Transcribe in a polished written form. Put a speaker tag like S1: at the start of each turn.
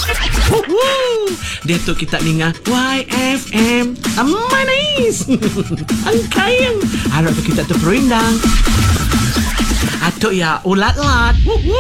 S1: Dia tu kita dengar YFM manis. Angkayang. Harap kita tu perindang. Atuk ya ulat-lat.